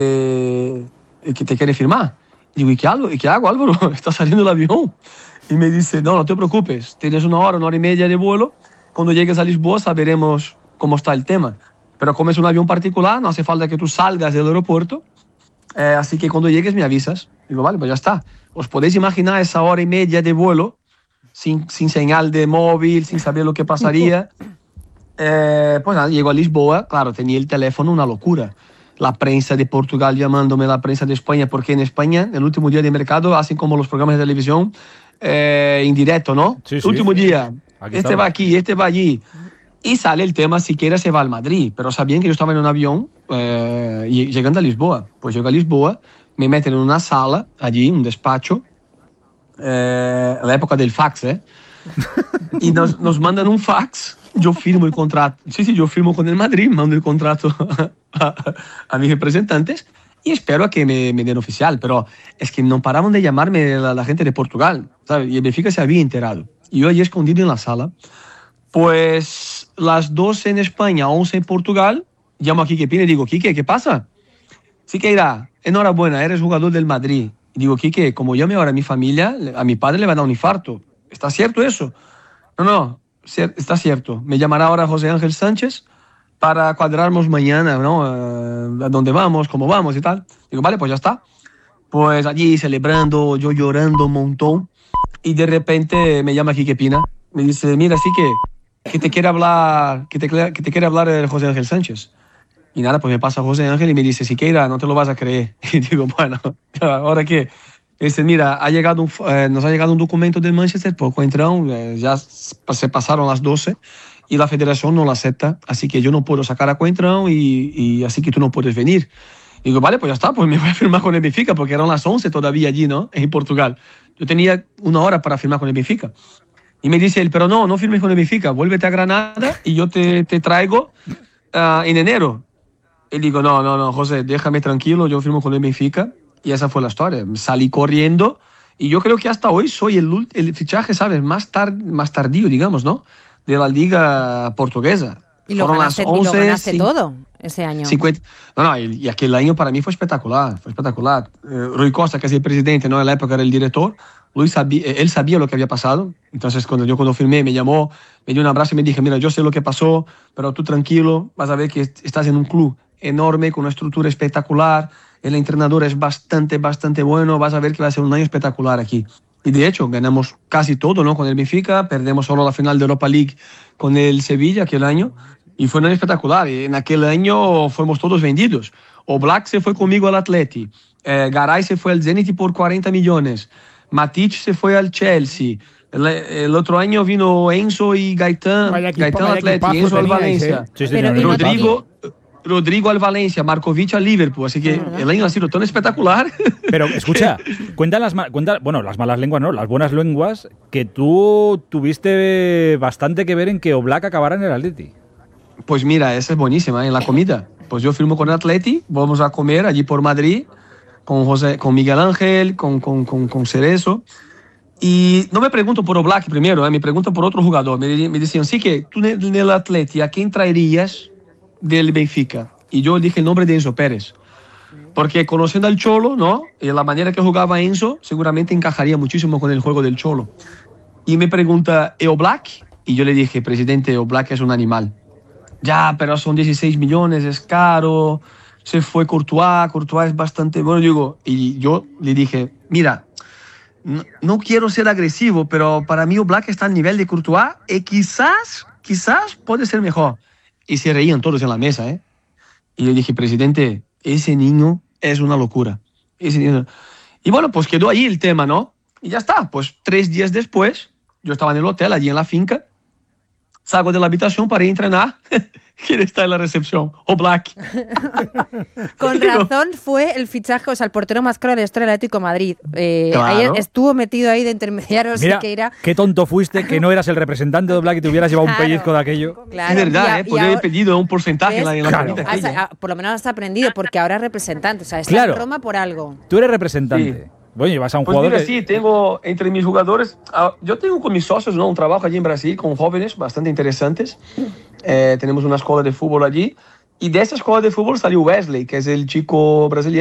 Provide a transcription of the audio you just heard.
que te quiere firmar. Digo, ¿y qué hago, Álvaro? Está saliendo el avión. Y me dice, no, no te preocupes, tienes una hora y media de vuelo. Cuando llegues a Lisboa saberemos cómo está el tema. Pero como es un avión particular, no hace falta que tú salgas del aeropuerto. Así que cuando llegues me avisas. Digo, vale, pues ya está. Os podéis imaginar esa hora y media de vuelo, sin señal de móvil, sin saber lo que pasaría. Pues nada, llego a Lisboa, claro, tenía el teléfono una locura. La prensa de Portugal llamándome, la prensa de España, porque en España, el último día de mercado, hacen como los programas de televisión en directo, ¿no? Sí, sí. Último día, Aquí este estamos. va aquí, este va allí. Y sale el tema, siquiera se va al Madrid, pero sabían que yo estaba en un avión y llegando a Lisboa. Pues llego a Lisboa, me meten en una sala, allí, un despacho, la época del fax, ¿eh? Y nos mandan un fax, yo firmo el contrato. Sí, yo firmo con el Madrid, mando el contrato a mis representantes y espero a que me den oficial. Pero es que no paraban de llamarme la gente de Portugal, ¿sabes? Y el Benfica se había enterado. Y yo allí escondido en la sala, pues las 12 en España, 11 en Portugal, llamo a Quique Pina y digo, Quique, ¿qué pasa? Siqueira, enhorabuena, eres jugador del Madrid. Y digo, Quique, como llame ahora a mi familia, a mi padre le va a dar un infarto. ¿Está cierto eso? No, está cierto. Me llamará ahora José Ángel Sánchez para cuadrarnos mañana, ¿no? A dónde vamos, cómo vamos y tal. Digo, vale, pues ya está. Pues allí celebrando, yo llorando un montón. Y de repente me llama Quique Pina. Me dice, mira, sí que te quiere hablar, que te quiere hablar José Ángel Sánchez. Y nada, pues me pasa José Ángel y me dice, Siqueira, no te lo vas a creer. Y digo, bueno, ¿ahora qué? Dice, mira, nos ha llegado un documento de Manchester por Coentrão, ya se pasaron las 12 y la federación no lo acepta, así que yo no puedo sacar a Coentrão y así que tú no puedes venir. Digo, vale, pues ya está, pues me voy a firmar con el Benfica porque eran las 11 todavía allí, ¿no? En Portugal. Yo tenía una hora para firmar con el Benfica. Y me dice él, pero no firmes con el Benfica, vuélvete a Granada y yo te traigo en enero. Y digo, no, José, déjame tranquilo, yo firmo con el Benfica. Y esa fue la historia. Salí corriendo y yo creo que hasta hoy soy el fichaje, ¿sabes? Más tardío, digamos, ¿no? De la liga portuguesa. Y lo ganaste todo ese año. 50, y aquel año para mí fue espectacular, Rui Costa, que es el presidente, ¿no? En la época era el director, él sabía lo que había pasado. Entonces cuando firmé me llamó, me dio un abrazo y me dije, mira, yo sé lo que pasó, pero tú tranquilo, vas a ver que estás en un club enorme, con una estructura espectacular, el entrenador es bastante bueno, vas a ver que va a ser un año espectacular aquí. Y de hecho, ganamos casi todo, ¿no? Con el Benfica, perdemos solo la final de Europa League con el Sevilla aquel año, y fue un año espectacular. Y en aquel año fuimos todos vendidos. Oblak se fue conmigo al Atleti, Garay se fue al Zenit por 40 millones, Matic se fue al Chelsea, el otro año vino Enzo y Gaitán al Atleti, Enzo al Valencia, Rodrigo al Valencia, Markovic al Liverpool, así que el año ha sido tan espectacular. Pero escucha, cuenta las malas lenguas, no, las buenas lenguas, que tú tuviste bastante que ver en que Oblak acabara en el Atleti. Pues mira, esa es buenísima, en la comida. Pues yo firmo con el Atleti, vamos a comer allí por Madrid, con Miguel Ángel, con Cerezo. Y no me pregunto por Oblak primero, me pregunto por otro jugador. Me decían, sí que tú en el Atleti, ¿a quién traerías del Benfica? Y yo dije el nombre de Enzo Pérez. Porque conociendo al Cholo, ¿no? Y la manera que jugaba Enzo, seguramente encajaría muchísimo con el juego del Cholo. Y me pregunta, ¿y Oblak? Y yo le dije, presidente, Oblak es un animal. Ya, pero son 16 millones, es caro. Se fue Courtois es bastante bueno. Y yo le dije, mira, no quiero ser agresivo, pero para mí Oblak está al nivel de Courtois y quizás puede ser mejor. Y se reían todos en la mesa, ¿eh? Y le dije, presidente, ese niño es una locura. Y bueno, pues quedó ahí el tema, ¿no? Y ya está, pues 3 días después, yo estaba en el hotel, allí en la finca, salgo de la habitación para ir a entrenar. ¿Quién está en la recepción? Oblak. Con razón fue el fichaje, o sea, el portero más caro de la historia del Atlético de Madrid. Claro. Ahí estuvo metido ahí de intermediario. Mira, Siqueira. qué tonto fuiste que no eras el representante de Oblak y te hubieras llevado un pellizco de aquello. Claro, es verdad, podría haber pedido un porcentaje en la claro. Por lo menos has aprendido, porque ahora es representante. O sea, está en Roma por algo. Tú eres representante. Sí. Bueno, vas a un jugador mira, sí, tengo entre mis jugadores, yo tengo con mis socios, ¿no? Un trabajo allí en Brasil con jóvenes bastante interesantes. Tenemos una escuela de fútbol allí Y de esa escuela de fútbol salió Wesley, que es el chico brasileño